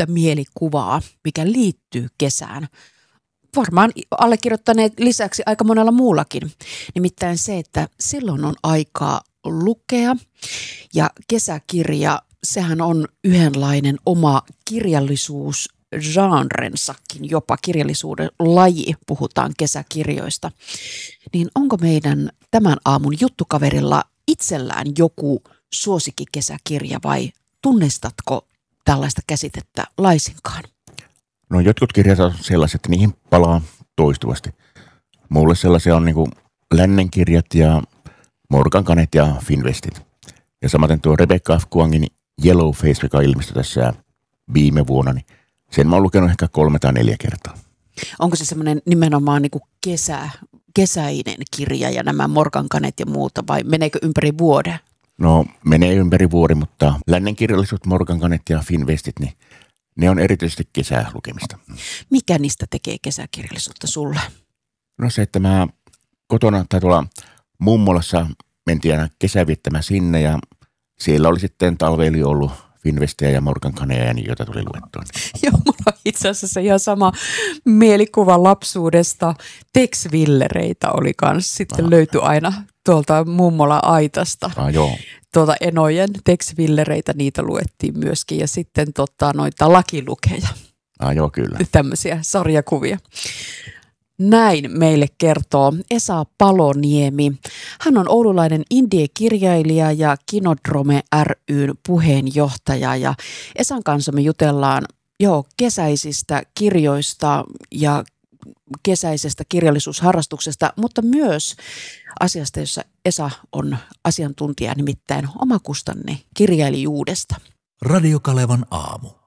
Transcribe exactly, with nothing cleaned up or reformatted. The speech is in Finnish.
yhtä mielikuvaa, mikä liittyy kesään. Varmaan allekirjoittaneet lisäksi aika monella muullakin. Nimittäin se, että silloin on aikaa lukea ja kesäkirja, sehän on yhdenlainen oma kirjallisuusgenrensakin, jopa kirjallisuuden laji, puhutaan kesäkirjoista. Niin onko meidän tämän aamun juttukaverilla itsellään joku suosikkikesäkirja vai tunnistatko tällaista käsitettä laisinkaan? No jotkut kirjat on sellaiset, että niihin palaa toistuvasti. Mulle sellaisia on niin kuin Lännen kirjat ja Morgan Canet ja Finvestit. Ja samaten tuo Rebecca F. Kuangin Yellowface, joka ilmestyi tässä viime vuonna, niin sen mä oon lukenut ehkä kolme tai neljä kertaa. Onko se semmoinen nimenomaan niin kuin kesä, kesäinen kirja ja nämä Morgan Canet ja muuta vai meneekö ympäri vuoden? No menee ympäri vuoden, mutta Lännen kirjallisuus, Morgan Canet ja Finvestit, niin ne on erityisesti kesälukemista. Mikä niistä tekee kesäkirjallisuutta sulle? No se, että mä kotona tai tuolla mummolassa mentiin aina kesäviettämään sinne ja siellä oli sitten talveili ollut Finvestejä ja Morgan Caneja, joita tuli luettua. Joo, mulla on itse asiassa ihan sama mielikuva lapsuudesta. Tex Willereitä oli kanssa. Sitten ah. löytyi aina tuolta mummola aitasta. Ah, joo. Tuolta enojen Tex Willereitä, niitä luettiin myöskin. Ja sitten tota, noita lakilukeja. Ah, joo, kyllä. Tämmöisiä sarjakuvia. Näin meille kertoo Esa Paloniemi. Hän on oululainen indie-kirjailija ja Kinodrome ry:n puheenjohtaja. Ja Esan kanssa me jutellaan joo, kesäisistä kirjoista ja kesäisestä kirjallisuusharrastuksesta, mutta myös asiasta, jossa Esa on asiantuntija, nimittäin omakustanne kirjailijuudesta. Radio Kalevan aamu.